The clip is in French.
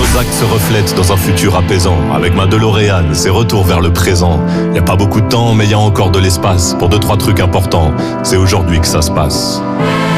Nos actes se reflètent dans un futur apaisant. Avec ma DeLorean, c'est retour vers le présent. Y a pas beaucoup de temps, mais y a encore de l'espace pour 2-3 trucs importants. C'est aujourd'hui que ça se passe.